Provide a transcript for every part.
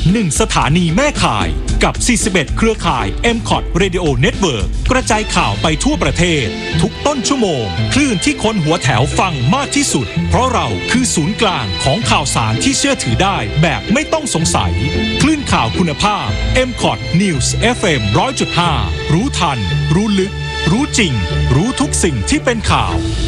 1 สถานีแม่ข่ายกับ 41 เครือข่าย MCOT Radio Network กระจายข่าวไปทั่วประเทศทุกต้นชั่วโมงคลื่นที่คนหัวแถวฟังมากที่สุดเพราะเราคือศูนย์กลางของข่าวสารที่เชื่อถือได้แบบไม่ต้องสงสัยคลื่นข่าวคุณภาพ MCOT News FM 100.5 รู้ทันรู้ลึกรู้จริงรู้ทุกสิ่งที่เป็นข่าว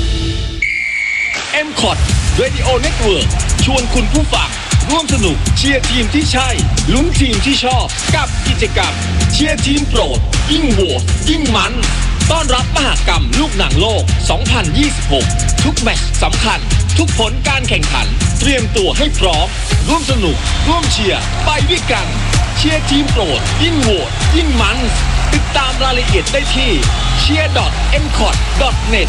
MCOT Radio Network ชวนคุณผู้ฟังร่วมสนุกเชียร์ทีมที่ใช่ลุ้นทีมที่ชอบกับกิจกรรมเชียร์ทีมโปรดยิ่งโหวตยิ่งมันต้อนรับมหกรรมลูกหนังโลก 2026 ทุกแมตช์สำคัญทุกผลการแข่งขันเตรียมตัวให้พร้อมร่วมสนุกร่วมเชียร์ไปด้วยกันเชียร์ทีมโปรดยิ่งโหวตยิ่งมันติดตามรายละเอียดได้ที่ cheer.mcot.net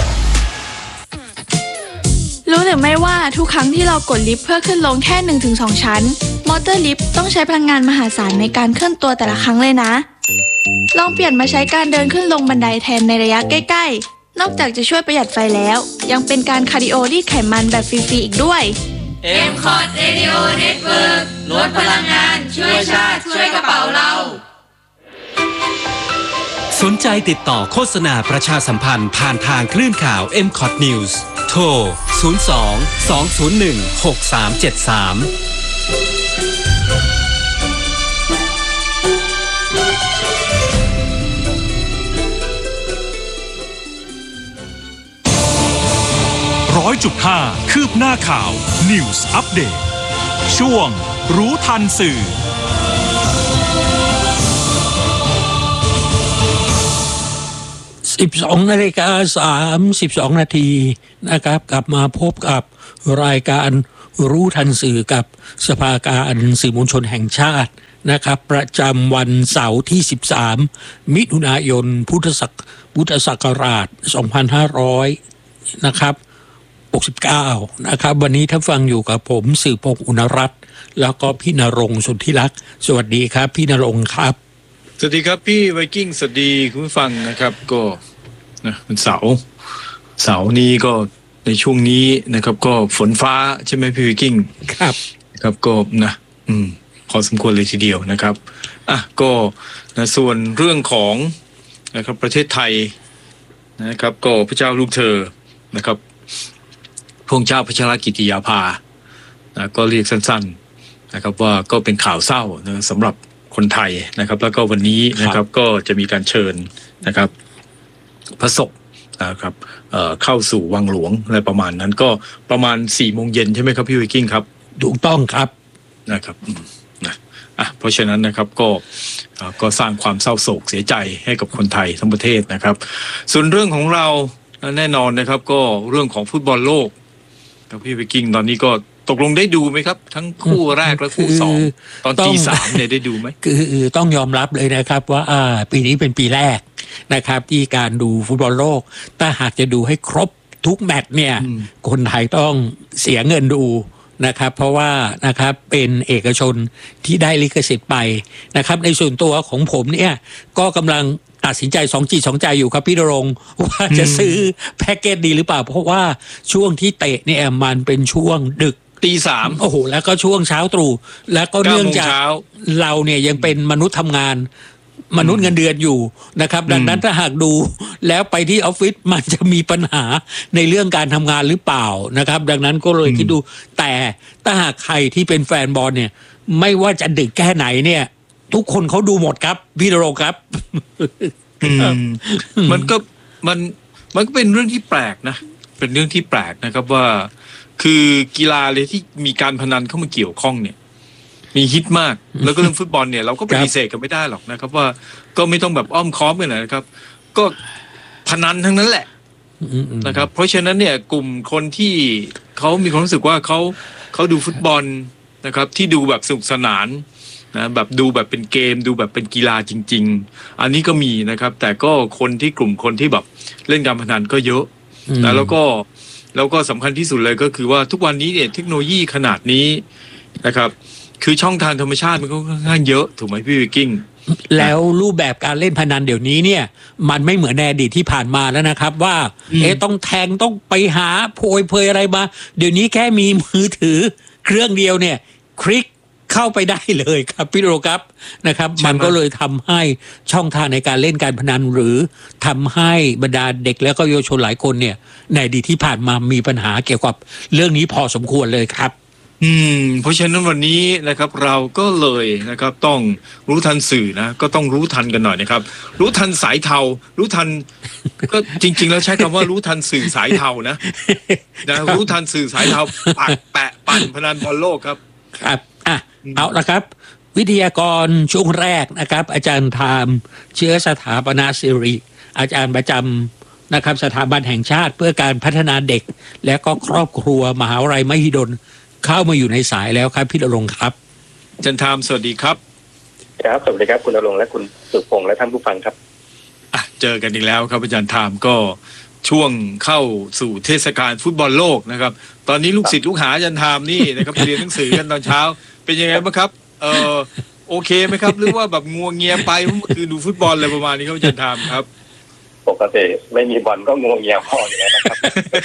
รู้หรือไม่ว่าทุกครั้งที่เรากดลิฟต์เพื่อขึ้นลงแค่ 1-2 ชั้นมอเตอร์ลิฟต์ต้องใช้พลังงานมหาศาลในการเคลื่อนตัวแต่ละครั้งเลยนะลองเปลี่ยนมาใช้การเดินขึ้นลงบันไดแทนในระยะใกล้ๆนอกจากจะช่วยประหยัดไฟแล้วยังเป็นการคาร์ดิโอรีดไขมันแบบฟรีๆอีกด้วย MCOT Radio Network ลดพลังงานช่วยชาติช่วยกระเป๋าเราสนใจติดต่อโฆษณาประชาสัมพันธ์ผ่านทางคลื่นข่าว MCOT News โทร 100.5 คืบหน้าข่าว News Update ช่วงรู้ทันสื่อ 12:32 นาทีนะครับกลับมาพบกับรายการรู้ทันสื่อกับสภาการสื่อมวลชนแห่งชาตินะครับประจำวันเสาร์ที่13มิถุนายนพุทธศักราช2500นะครับ69นะครับวันนี้ท่านฟังอยู่กับผมสืบพงษ์อุณรัตน์แล้วก็พี่ณรงค์สุทธิรักษ์สวัสดีครับพี่ณรงค์ครับสวัสดีครับพี่ไวกิ้งสวัสดีคุณผู้ฟังนะครับก็นะวันเสาร์นี้ก็ในช่วงนี้นะครับก็ฝนฟ้าใช่ไหมพี่ไวกิ้งครับครับก็นะพอสมควรเลยทีเดียวนะครับก็นะส่วนเรื่องของนะครับประเทศไทยนะครับก็พระเจ้าลูกเธอนะครับพระองค์เจ้าพัชรกิติยาภานะก็เรียกสั้นๆนะครับว่าก็เป็นข่าวเศร้านะสำหรับคนไทยนะครับแล้วก็วันนี้นะครับก็จะมีการเชิญนะครับพระศพนะครับเข้าสู่วังหลวงอะไรประมาณนั้นก็ประมาณ 4 โมงเย็นใช่ไหมครับพี่ไวกิ้งครับถูกต้องครับนะครับนะเพราะฉะนั้นนะครับก็สร้างความเศร้าโศกเสียใจให้กับคนไทยทั้งประเทศนะครับส่วนเรื่องของเราแน่นอนนะครับก็เรื่องของฟุตบอลโลกครับพี่ไวกิ้งตอนนี้ก็ตกลงได้ดูไหมครับทั้งคู่แรกและคู่2ตอนตี3เนี่ยได้ดูไหมคือต้องยอมรับเลยนะครับว่าปีนี้เป็นปีแรกนะครับที่การดูฟุตบอลโลกถ้าหากจะดูให้ครบทุกแมตช์เนี่ยคนไทยต้องเสียเงินดูนะครับเพราะว่านะครับเป็นเอกชนที่ได้ลิขสิทธิ์ไปนะครับในส่วนตัวของผมเนี่ยก็กำลังตัดสินใจ2 จิต 2 ใจอยู่ครับพี่ณรงค์ว่าจะซื้อแพ็กเกจดีหรือเปล่าเพราะว่าช่วงที่เตะเนี่ยมันเป็นช่วงดึกตี 3 โอ้โหแล้วก็ช่วงเช้าตรู่แล้วก็เนื่องจากเราเนี่ยยังเป็นมนุษย์ทำงานมนุษย์เงินเดือนอยู่นะครับดังนั้นถ้าหากดูแล้วไปที่ออฟฟิศมันจะมีปัญหาในเรื่องการทำงานหรือเปล่านะครับดังนั้นก็เลยคิดดูแต่ถ้าหากใครที่เป็นแฟนบอลเนี่ยไม่ว่าจะดึกแค่ไหนเนี่ยทุกคนเขาดูหมดครับพี่ณรงค์ครับมันก็เป็นเรื่องที่แปลกนะเป็นเรื่องที่แปลกนะครับว่าคือกีฬาเลยที่มีการพนันเข้ามาเกี่ยวข้องเนี่ยมีฮิตมากแล้วก็เรื่องฟุตบอลเนี่ยเราก็ปฏิเสธกันไม่ได้หรอกนะครับว่าก็ไม่ต้องแบบอ้อมค้อมกันนะครับก็พนันทั้งนั้นแหละนะครับเพราะฉะนั้นเนี่ยกลุ่มคนที่เขามีความรู้สึกว่าเขาดูฟุตบอลนะครับที่ดูแบบสนุกสนานนะแบบดูแบบเป็นเกมดูแบบเป็นกีฬาจริงๆอันนี้ก็มีนะครับแต่ก็กลุ่มคนที่แบบเล่นการพนันก็เยอะนะแล้วก็สำคัญที่สุดเลยก็คือว่าทุกวันนี้เนี่ยเทคโนโลยีขนาดนี้นะครับคือช่องทางธรรมชาติมันก็ค่อนข้างเยอะถูกไหมพี่วิกกิ้งแล้วรูปแบบการเล่นพนันเดี๋ยวนี้เนี่ยมันไม่เหมือนในอดีตที่ผ่านมาแล้วนะครับว่าต้องแทงต้องไปหาโพยเพยอะไรมาเดี๋ยวนี้แค่มีมือถือเครื่องเดียวเนี่ยคลิกเข้าไปได้เลยครับพี่โรครับนะครับมันก็เลยทำให้ช่องทางในการเล่นการพนันหรือทำให้บรรดาเด็กแล้วก็เยาวชนหลายคนเนี่ยในอดีตที่ผ่านมามีปัญหาเกี่ยวกับเรื่องนี้พอสมควรเลยครับเพราะฉะนั้นวันนี้นะครับเราก็เลยนะครับต้องรู้ทันสื่อนะก็ต้องรู้ทันกันหน่อยนะครับรู้ทันสายเทารู้ทันก็จริงๆแล้วใช้คำว่ารู้ทันสื่อสายเทานะรู้ทันสื่อสายเทาปักแปะปั่นพนันบอลโลกครับครับเอาละครับวิทยากรช่วงแรกนะครับอาจารย์ไทม์เชื้อสถาปนาสิริอาจารย์ประจำนะครับสถาบันแห่งชาติเพื่อการพัฒนาเด็กและก็ครอบครัวมหาวิทยาลัยมหิดลเข้ามาอยู่ในสายแล้วครับพี่ณรงค์ครับอาจารย์ไทม์สวัสดีครับครับสวัสดีครับคุณณรงค์และคุณสุพงษ์และท่านผู้ฟังครับเจอกันอีกแล้วครับอาจารย์ไทม์ก็ช่วงเข้าสู่เทศกาลฟุตบอลโลกนะครับตอนนี้ลูกศิษย์ลูกหาอาจารย์ไทม์นี่นะครับเรียนหนังสือกันตอนเช้าเป็นยังไงบ้างครับโอเคไหมครับหรือว่าแบบงัวเงียไปเมื่อคืนดูฟุตบอลอะไรประมาณนี้ครับอาจารย์ไทม์ครับปกติไม่มีบอลก็งัวเงียพออยู่แล้วนะครับ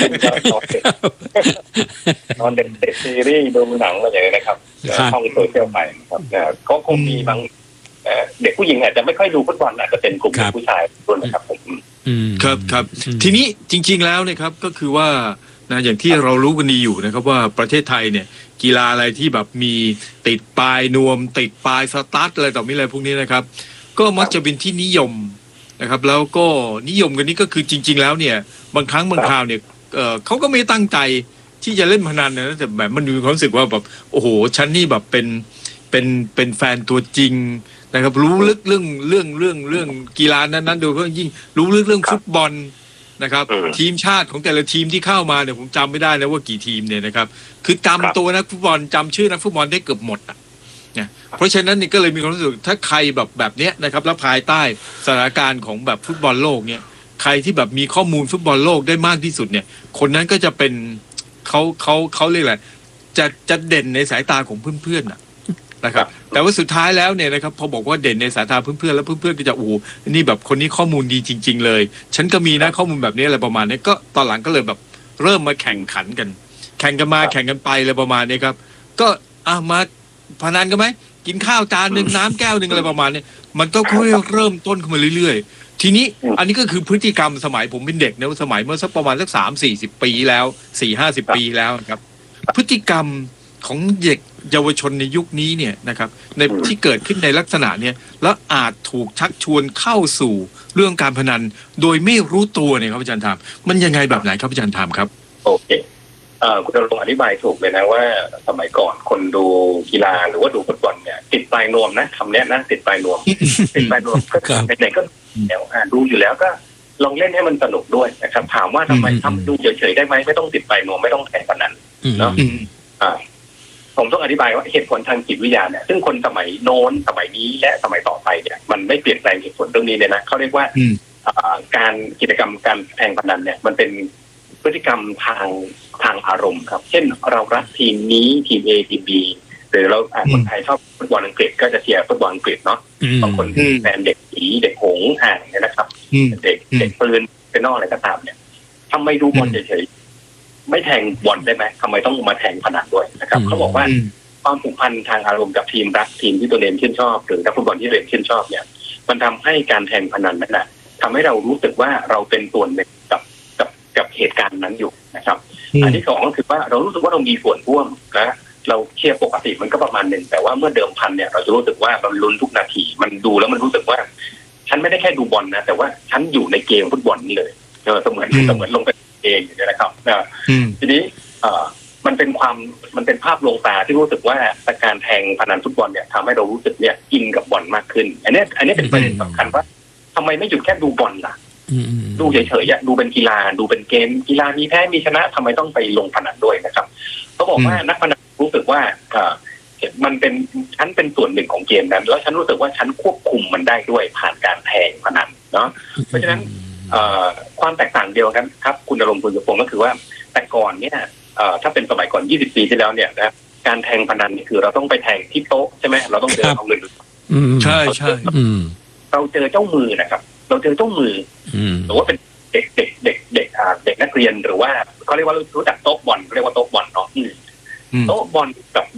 นอนเด็กซีรีส์ดูหนังอะไรอย่างนี้นะครับท่องโซเชียลไปครับก็คงมีบางเด็กผู้หญิงอาจจะไม่ค่อยดูฟุตบอลอาจจะเป็นกลุ่มผู้ชายด้วยนะครับผมครับทีนี้จริงๆแล้วนะครับก็คือว่านะอย่างที่เรารู้กันดีอยู่นะครับว่าประเทศไทยเนี่ยกีฬาอะไรที่แบบมีติดปลายนวมติดปลายสตาร์ทอะไรต่อมีอะไรพวกนี้นะครับก็มักจะเป็นที่นิยมนะครับแล้วก็นิยมกันนี้ก็คือจริงๆแล้วเนี่ยบางครั้งบางคราวเนี่ยเขาก็ไม่ตั้งใจที่จะเล่นพนันนะแต่แบบมันมีความรู้สึกว่าแบบโอ้โหฉันนี่แบบเป็นแฟนตัวจริงนะครับรู้ลึกเรื่องกีฬานั้นๆโดยเฉพาะยิ่งรู้ลึกเรื่องฟุตบอลนะครับทีมชาติของแต่ละทีมที่เข้ามาเนี่ยผมจำไม่ได้นะว่ากี่ทีมเนี่ยนะครับคือจำตัวนักฟุตบอลจำชื่อนักฟุตบอลได้เกือบหมดอ่ะเนี่ยเพราะฉะนั้นนี่ก็เลยมีความรู้สึกถ้าใครแบบเนี้ยนะครับแล้วภายใต้สถานการณ์ของแบบฟุตบอลโลกเนี่ยใครที่แบบมีข้อมูลฟุตบอลโลกได้มากที่สุดเนี่ยคนนั้นก็จะเป็นเขาเรียกอะไรจะเด่นในสายตาของเพื่อนๆนะครับแต่ว่าสุดท้ายแล้วเนี่ยนะครับพอบอกว่าเด่นในสายตาเพื่อนๆแล้วเพื่อนๆก็จะโอ้นี่แบบคนนี้ข้อมูลดีจริงๆเลยฉันก็มีนะข้อมูลแบบนี้อะไรประมาณนี้ก็ตอนหลังก็เลยแบบเริ่มมาแข่งขันกันแข่งกันมาแข่งกันไปอะไรประมาณนี้ครับก็มาพนันกันไหมกินข้าวจานนึงน้ำแก้วนึงอะไรประมาณนี้มันก็ค่อยเริ่มต้นขึ้นมาเรื่อยๆทีนี้อันนี้ก็คือพฤติกรรมสมัยผมเป็นเด็กนะสมัยเมื่อสักประมาณสัก30-40 ปีแล้ว 4-50 ปีแล้วครับพฤติกรรมของเด็กเยาวชนในยุคนี้เนี่ยนะครับในที่เกิดขึ้นในลักษณะเนี่ยแล้วอาจถูกชักชวนเข้าสู่เรื่องการพนันโดยไม่รู้ตัวเนี่ยครับอาจารย์ถามมันยังไงแบบไหนครับอาจารย์ถามครับโอเคคุณณรงค์อธิบายถูกเลยนะว่าสมัยก่อนคนดูกีฬาหรือว่าดูฟุตบอลเนี่ยติดปลายนวมนะคำนี้นะติดปลายนวมติดปลายนวมก็ไหนๆก็แล้วดูอยู่แล้วก็ลองเล่นให้มันสนุกด้วยนะครับถามว่าทำไมทำดูเฉยๆได้ไหมไม่ต้องติดปลายนวมไม่ต้องแข่งพนันเนาะผมต้องอธิบายว่าเหตุผลทางจิตวิทยาเนี่ยซึ่งคนสมัยโน้นสมัยนี้และสมัยต่อไปเนี่ยมันไม่เปลี่ยนแปลงเหตุผลตรงนี้เลยนะเขาเรียกว่าการกิจกรรมการแข่งพนันเนี่ยมันเป็นพฤติกรรมทางอารมณ์ครับเช่นเรารักทีมนี้ทีม A ทีม B หรือเราคนไทยชอบฟุตบอลอังกฤษก็จะเชียร์ฟุตบอลอังกฤษเนาะบางคนแฟนเด็กผีเด็กหงส์เนี่ยนะครับเด็กปืนเป็นนอกอะไรก็ตามเนี่ยทำไมดูบอลเฉยไม่แทงบอลได้ไหมทำไมต้องมาแทงพนันด้วยนะครับเขาบอกว่าความผูกพันทางอารมณ์กับทีมรักทีมที่ตัวเองชื่นชอบหรือนักฟุตบอลที่ตัวเองชื่นชอบเนี่ยมันทำให้การแทงพนันนั้นนะทำให้เรารู้สึกว่าเราเป็นส่วนหนึ่งกับเหตุการณ์นั้นอยู่นะครับอันที่สองก็คือว่าเรารู้สึกว่าเรามีส่วนร่วมนะเราเชียร์ปกติมันก็ประมาณหนึ่งแต่ว่าเมื่อเดิมพันเนี่ยเราจะรู้สึกว่ามันลุ้นทุกนาทีมันดูแล้วมันรู้สึกว่าฉันไม่ได้แค่ดูบอลนะแต่ว่าฉันอยู่ในเกมฟุตบอลนี่เลยเสมือนลงไปเองอย่างนี้นะครับทีนี้มันเป็นภาพลวงตาที่รู้สึกว่าการแทงพนันฟุตบอลเนี่ยทำให้เรารู้สึกเนี่ยอินกับบอลมากขึ้นอันนี้เป็นประเด็นสำคัญว่าทำไมไม่หยุดแค่ดูบอลล่ะดูเฉยๆดูเป็นกีฬาดูเป็นเกมกีฬามีแพ้มีชนะทำไมต้องไปลงพนันด้วยนะครับเขาบอกว่านักพนันรู้สึกว่ามันเป็นฉันเป็นส่วนหนึ่งของเกมนั้นแล้วฉันรู้สึกว่าฉันควบคุมมันได้ด้วยผ่านการแทงพนันเนาะเพราะฉะนั้นความแตกต่างเดียวกันครับคุณณรงค์คุณสุพงศ์ก็คือว่าแต่ก่อนเนี่ยถ้าเป็นสมัยก่อน20 ปีที่แล้วเนี่ยนะการแทงพนันนี่คือเราต้องไปแทงที่โต๊ะใช่ไหมเราต้องเดินเอาเงินใช่เราเจอเจ้ามือนะครับเราเจอเจ้ามือหรือว่าเป็นเด็กนักเรียนหรือว่าเขาเรียกว่ารู้จักโต๊ะบอลเรียกว่าโต๊ะบอลเนาะโต๊ะบอลกับเด็ก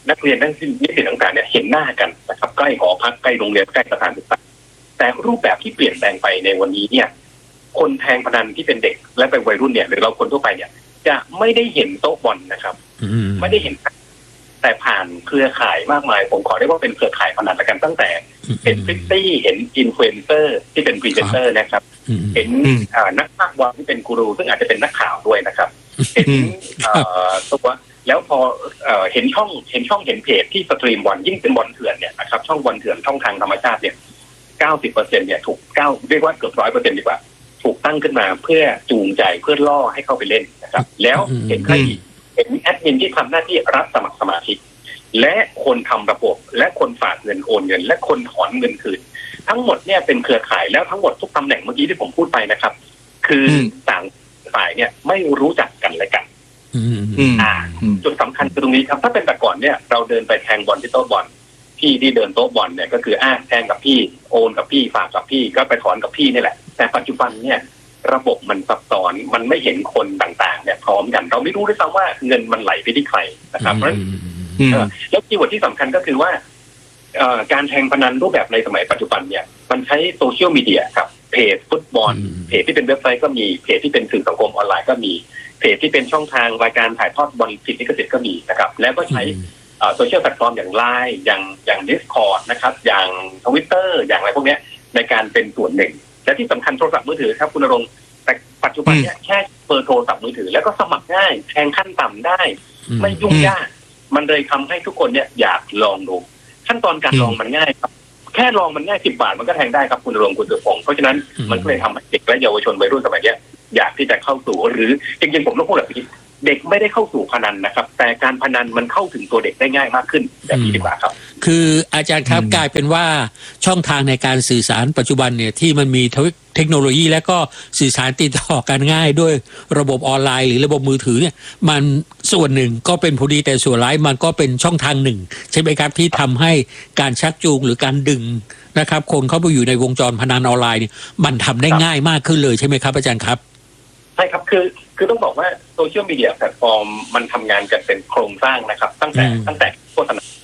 นักเรียนนักนิสิตต่างๆเนี่ยเห็นหน้ากันนะครับใกล้หอพักใกล้โรงเรียนใกล้สถานศึกษาแต่รูปแบบที่เปลี่ยนแปลงไปในวันนี้เนี่ยคนแทงพนันที่เป็นเด็กและเป็นวัยรุ่นเนี่ยหรือเราคนทั่วไปเนี่ยจะไม่ได้เห็นโต๊ะบอลนะครับไม่ได้เห็นแต่ผ่านเครือข่ายมากมายผมขอเรียกว่าเป็นเครือข่ายพนันกันตั้งแต่เห็นพริตตี้เห็นอินฟลูเอนเซอร์ที่เป็นพรีเซนเตอร์นะครับเห็นนักพากย์บอลที่เป็นกูรูซึ่งอาจจะเป็นนักข่าวด้วยนะครับเห็นตัวแล้วพอเห็นช่องเห็นเพจที่สตรีมบอลยิ่งเป็นบอลเถื่อนเนี่ยนะครับช่องบอลเถื่อนช่องทางธรรมชาติเนี่ย 90% เนี่ยถูกเรียกว่าเกือบ 100% ดีกว่าถูกตั้งขึ้นมาเพื่อจูงใจเพื่อล่อให้เข้าไปเล่นนะครับแล้วเห็นใครเห็นแอดมินที่ทำหน้าที่รับสมัครสมาชิกและคนทำระบบและคนฝากเงินโอนเงินและคนถอนเงินคืนทั้งหมดเนี่ยเป็นเครือข่ายแล้วทั้งหมดทุกตำแหน่งเมื่อกี้ที่ผมพูดไปนะครับคือต่างฝ่ายเนี่ยไม่รู้จักกันและกันจุดสำคัญคือตรงนี้ครับถ้าเป็นแต่ก่อนเนี่ยเราเดินไปแทงบอลที่โต๊ะบอลพี่ที่เดินโต๊ะบอลเนี่ยก็คือแทงกับพี่โอนกับพี่ฝากกับพี่ก็ไปถอนกับพี่นี่แหละแต่ปัจจุบันเนี่ยระบบมันซับซ้อนมันไม่เห็นคนต่างๆเนี่ยพร้อมกันเราไม่รู้ด้วยซ้ำว่าเงินมันไหลไปที่ใครนะครับเพราะแล้วคีย์เวิร์ดที่สำคัญก็คือว่าการแทงพนันรูปแบบในสมัยปัจจุบันเนี่ยมันใช้โซเชียลมีเดียครับเพจฟุตบอลเพจที่เป็นเว็บไซต์ก็มีเพจที่เป็นสื่อสังคมออนไลน์ก็มีเพจที่เป็นช่องทางรายการถ่ายทอดบอลผิดลิขสิทธิ์ก็มีนะครับแล้วก็ใช้โซเชียลแพลตฟอร์มอย่าง LINE อย่าง Discord นะครับอย่าง Twitter อย่างอะไรพวกนี้ในการเป็นส่วนหนึ่งและที่สำคัญโทรศัพท์มือถือครับคุณณรงค์แต่ปัจจุบันเนี่ยแค่เบอร์โทรศัพท์มือถือแล้วก็สมัครง่ายแทงขั้นต่ำได้ไม่ยุ่งยากมันเลยทำให้ทุกคนเนี่ยอยากลองดูขั้นตอนการลองมันง่ายครับแค่ลองมันง่าย10 บาทมันก็แทงได้ครับคุณณรงค์คุณสุพงศ์เพราะฉะนั้นมันก็เลยทำให้เด็กและเยาวชนวัยรุ่นสมัยนี้อยากที่จะเข้าสู่หรือจริงๆผมต้องพูดแบบนี้เด็กไม่ได้เข้าสู่พนันนะครับแต่การพนันมันเข้าถึงตัวเด็กได้ง่ายมากขึ้นแบบนี้ดีกว่าครับคืออาจารย์ครับกลายเป็นว่าช่องทางในการสื่อสารปัจจุบันเนี่ยที่มันมีเทคโนโลยีและก็สื่อสารติดต่อกันง่ายด้วยระบบออนไลน์หรือระบบมือถือเนี่ยมันส่วนหนึ่งก็เป็นผลดีแต่ส่วนร้ายมันก็เป็นช่องทางหนึ่งใช่ไหมครับที่ทำให้การชักจูงหรือการดึงนะครับคนเข้าไปอยู่ในวงจรพนันออนไลน์เนี่ยมันทำได้ง่ายมากขึ้นเลยใช่ไหมครับอาจารย์ครับใช่ครับคือต้องบอกว่าโซเชียลมีเดียแพลตฟอร์มมันทำงานกันเป็นโครงสร้างนะครับตั้งแต่โฆษณา